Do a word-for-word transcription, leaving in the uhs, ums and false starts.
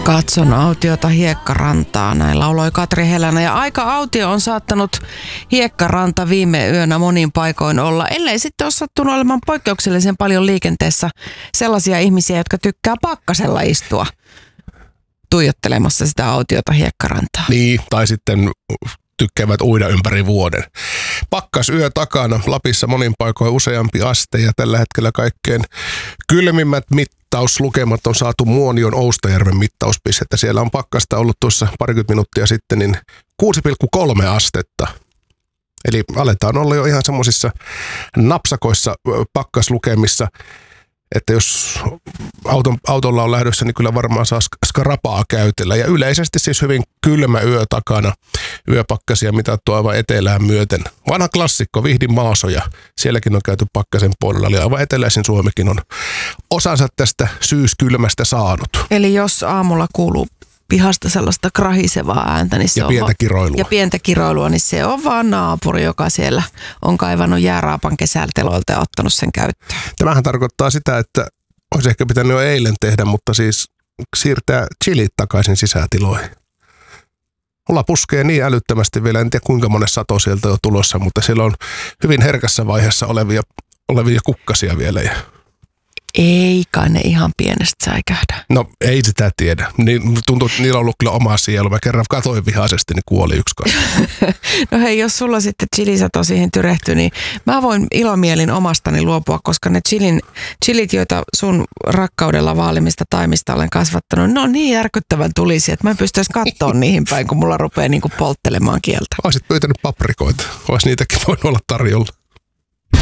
Katson autiota hiekkarantaa, näin lauloi Katri Helänä. Ja aika autio on saattanut hiekkaranta viime yönä monin paikoin olla, ellei sitten ole sattunut olemaan poikkeuksellisen paljon liikenteessä sellaisia ihmisiä, jotka tykkää pakkasella istua tuijottelemassa sitä autiota hiekkarantaa. Niin, tai sitten tykkäävät uida ympäri vuoden. Pakkasyö takana, Lapissa monin paikoin useampi aste ja tällä hetkellä kaikkein kylmimmät mittauslukemat on saatu Muonion Oustajärven mittauspistettä. Siellä on pakkasta ollut tuossa parikymmentä minuuttia sitten niin kuusi pilkku kolme astetta. Eli aletaan olla jo ihan semmoisissa napsakoissa pakkaslukemissa, että jos auton, autolla on lähdössä, niin kyllä varmaan saa skarapaa käytellä. Ja yleisesti siis hyvin kylmä yö takana, yöpakkasia mitattu aivan etelään myöten. Vanha klassikko, Vihdin maasoja, sielläkin on käyty pakkasen puolella, eli aivan eteläisin Suomikin on osansa tästä syyskylmästä saanut. Eli jos aamulla kuuluu pihasta sellaista krahisevaa ääntä, niin se ja on pientä kiroilua. Ja pientä kiroilua, niin se on vaan naapuri, joka siellä on kaivannut jääraapan kesälteloilta ja ottanut sen käyttöön. Tämähän tarkoittaa sitä, että olisi ehkä pitänyt jo eilen tehdä, mutta siis siirtää chilit takaisin sisätiloihin. Mulla puskee niin älyttömästi vielä, en tiedä kuinka monen sato sieltä on tulossa, mutta siellä on hyvin herkässä vaiheessa olevia, olevia kukkasia vielä. Ei kai ne ihan pienestä säikähdä. No ei sitä tiedä. Niin, tuntuu, että niillä on ollut kyllä oma sielu. Mä kerran katoin vihaisesti, niin kuoli yksi kanssa. No hei, jos sulla sitten chilisato siihen tyrehtyy, niin mä voin ilomielin omastani luopua, koska ne chilin, chilit, joita sun rakkaudella vaalimista taimista olen kasvattanut, ne on niin järkyttävän tulisia, että mä en pystyisi katsoa niihin päin, kun mulla rupeaa niin kuin polttelemaan kieltä. Olisit pyytänyt paprikoita. Olisi niitäkin voinut olla tarjolla.